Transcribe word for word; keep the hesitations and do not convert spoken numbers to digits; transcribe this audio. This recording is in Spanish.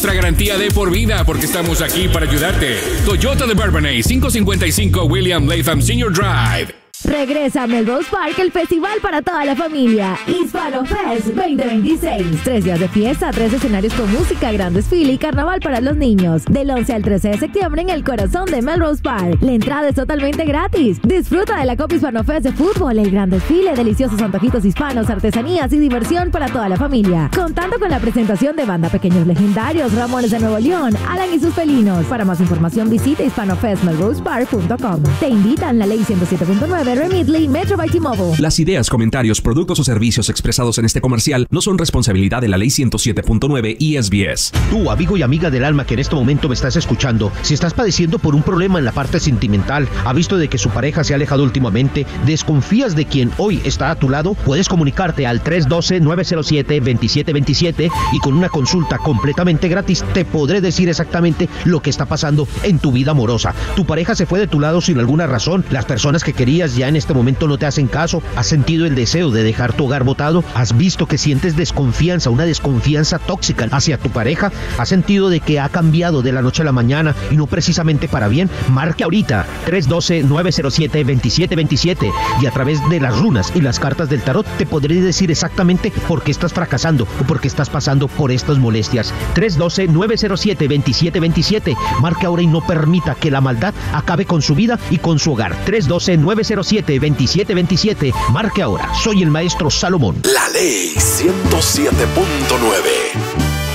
Nuestra garantía de por vida, porque estamos aquí para ayudarte. Toyota de Bourbonnais, quinientos cincuenta y cinco William Latham Senior Drive. Regresa a Melrose Park, el festival para toda la familia. Hispano Fest veinte veintiséis. Tres días de fiesta, tres escenarios con música, gran desfile y carnaval para los niños. Del once al trece de septiembre en el corazón de Melrose Park. La entrada es totalmente gratis. Disfruta de la Copa Hispano Fest de fútbol, el gran desfile, deliciosos antojitos hispanos, artesanías y diversión para toda la familia. Contando con la presentación de banda Pequeños Legendarios, Ramones de Nuevo León, Alan y sus felinos. Para más información visita hispano fest melrose park punto com. Te invitan la ley ciento siete punto nueve, Remitly, Metro by T-Mobile. Las ideas, comentarios, productos o servicios expresados en este comercial no son responsabilidad de la ley ciento siete punto nueve y S B S. Tú, amigo y amiga del alma que en este momento me estás escuchando, si estás padeciendo por un problema en la parte sentimental, ha visto de que su pareja se ha alejado últimamente, desconfías de quien hoy está a tu lado, puedes comunicarte al tres uno dos, nueve cero siete, dos siete dos siete y con una consulta completamente gratis te podré decir exactamente lo que está pasando en tu vida amorosa. Tu pareja se fue de tu lado sin alguna razón, las personas que querías ya en este momento no te hacen caso, has sentido el deseo de dejar tu hogar botado, has visto que sientes desconfianza, una desconfianza tóxica hacia tu pareja, has sentido de que ha cambiado de la noche a la mañana y no precisamente para bien. Marque ahorita tres uno dos, nueve cero siete, dos siete dos siete y a través de las runas y las cartas del tarot te podré decir exactamente por qué estás fracasando o por qué estás pasando por estas molestias. tres uno dos, nueve cero siete, dos siete dos siete. Marque ahora y no permita que la maldad acabe con su vida y con su hogar. tres uno dos, nueve cero siete, dos siete dos siete. Marque ahora. Soy el maestro Salomón. La ley ciento siete punto nueve.